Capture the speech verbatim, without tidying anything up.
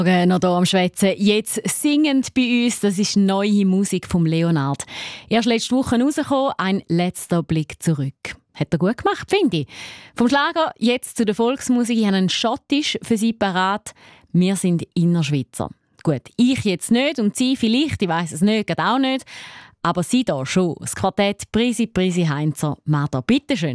Morgen noch hier am Schwätzen. Jetzt singend bei uns, das ist neue Musik vom Leonard. Erst letzte Woche rausgekommen, ein letzter Blick zurück. Hat er gut gemacht, finde ich. Vom Schlager jetzt zu der Volksmusik. Ich habe einen Schottisch für Sie parat. Wir sind Innerschweizer. Gut, ich jetzt nicht und Sie vielleicht, ich weiss es nicht, geht auch nicht. Aber Sie da schon. Das Quartett Prisi Prisi Heinzer. Martha, bitteschön.